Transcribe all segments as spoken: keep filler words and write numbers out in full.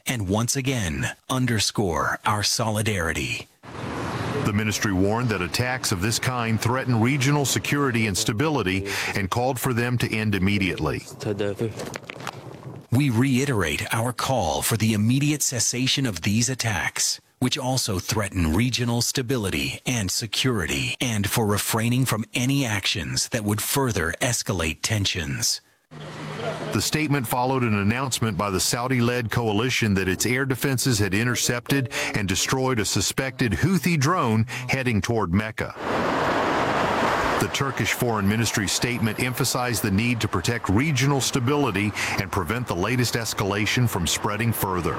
and once again underscore our solidarity. The ministry warned that attacks of this kind threaten regional security and stability and called for them to end immediately. We reiterate our call for the immediate cessation of these attacks, which also threaten regional stability and security, and for refraining from any actions that would further escalate tensions. The statement followed an announcement by the Saudi-led coalition that its air defenses had intercepted and destroyed a suspected Houthi drone heading toward Mecca. The Turkish Foreign Ministry statement emphasized the need to protect regional stability and prevent the latest escalation from spreading further.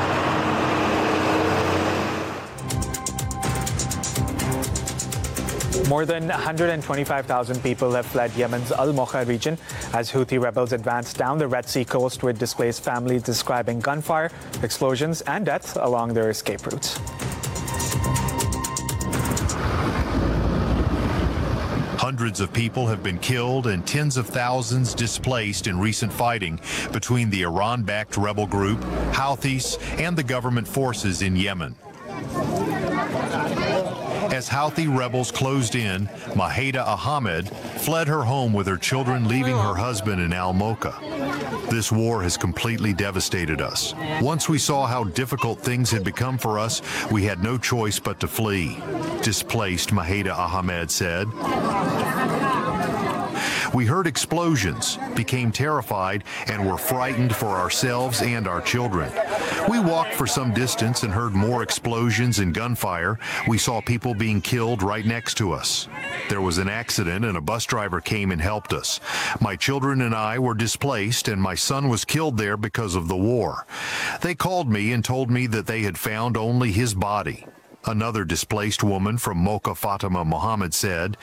More than one hundred twenty-five thousand people have fled Yemen's Al-Mocha region as Houthi rebels advance down the Red Sea coast, with displaced families describing gunfire, explosions, and death along their escape routes. Hundreds of people have been killed and tens of thousands displaced in recent fighting between the Iran-backed rebel group, Houthis, and the government forces in Yemen. As Houthi rebels closed in, Maheda Ahmed fled her home with her children, leaving her husband in Al-Mocha. This war has completely devastated us. Once we saw how difficult things had become for us, we had no choice but to flee. Displaced Maheda Ahmed said. We heard explosions, became terrified, and were frightened for ourselves and our children. We walked for some distance and heard more explosions and gunfire. We saw people being killed right next to us. There was an accident and a bus driver came and helped us. My children and I were displaced, and my son was killed there because of the war. They called me and told me that they had found only his body. Another displaced woman from Mocha, Fatima Mohammed, said,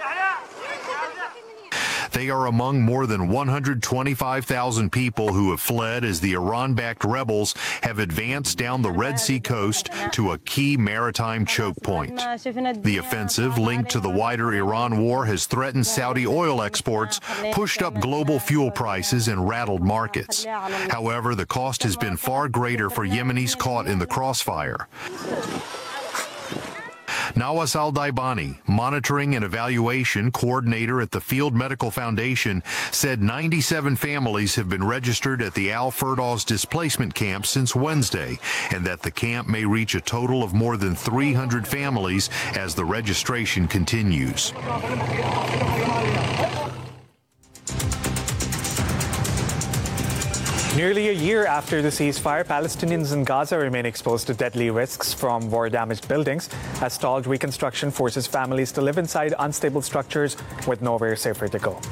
they are among more than one hundred twenty-five thousand people who have fled as the Iran-backed rebels have advanced down the Red Sea coast to a key maritime choke point. The offensive, linked to the wider Iran war, has threatened Saudi oil exports, pushed up global fuel prices, and rattled markets. However, the cost has been far greater for Yemenis caught in the crossfire. Nawas Al-Daibani, monitoring and evaluation coordinator at the Field Medical Foundation, said ninety-seven families have been registered at the Al-Firdaus displacement camp since Wednesday, and that the camp may reach a total of more than three hundred families as the registration continues. Nearly a year after the ceasefire, Palestinians in Gaza remain exposed to deadly risks from war-damaged buildings as stalled reconstruction forces families to live inside unstable structures with nowhere safer to go.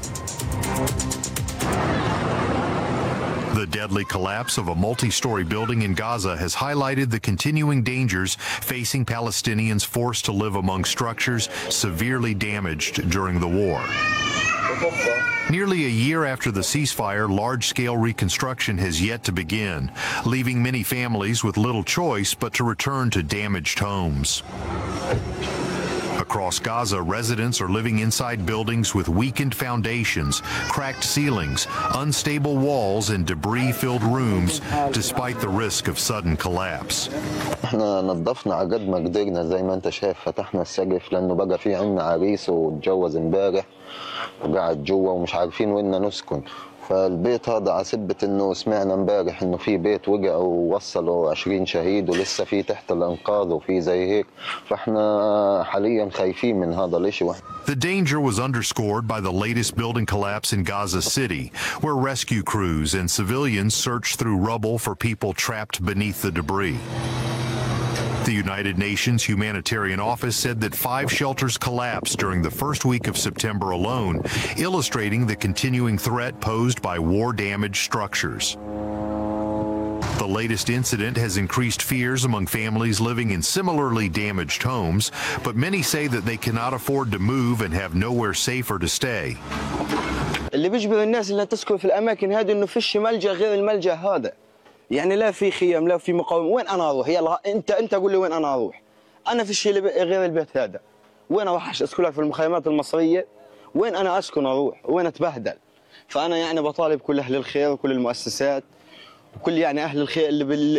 The deadly collapse of a multi-story building in Gaza has highlighted the continuing dangers facing Palestinians forced to live among structures severely damaged during the war. Nearly a year after the ceasefire, large-scale reconstruction has yet to begin, leaving many families with little choice but to return to damaged homes. Across Gaza, residents are living inside buildings with weakened foundations, cracked ceilings, unstable walls, and debris-filled rooms, despite the risk of sudden collapse. احنا نظفنا على قد ما قدرنا زي ما انت شايف فتحنا السقف لانه بقى في عنا عريس واتجوز امبارح وقعد جوا ومش عارفين وين نسكن. فالبيت هذا على سبة انه سمعنا امبارح انه في بيت وقع ووصلوا عشرين شهيد ولسه في تحت الانقاض وفي زي هيك فاحنا حاليا خايفين من هذا الشيء. The danger was underscored by the latest building collapse in Gaza City, where rescue crews and civilians searched through rubble for people trapped beneath the debris. The United Nations Humanitarian Office said that five shelters collapsed during the first week of September alone, illustrating the continuing threat posed by war-damaged structures. The latest incident has increased fears among families living in similarly damaged homes, but many say that they cannot afford to move and have nowhere safer to stay. اللي بيجبر الناس اللي تسكن في الأماكن هذه إنه فيش ملجأ غير الملجأ هذا. يعني لا في خيام لا في مقاومة. وين أنا أروح؟ يلا أنت أنت قول لي وين أنا أروح؟ أنا في شيء غير البيت هذا. وين أروح أسكن في المخيمات المصرية؟ وين أنا أسكن أروح؟ وين أتبهدل؟ فأنا يعني بطالب كل أهل الخير وكل المؤسسات وكل يعني أهل الخير اللي بال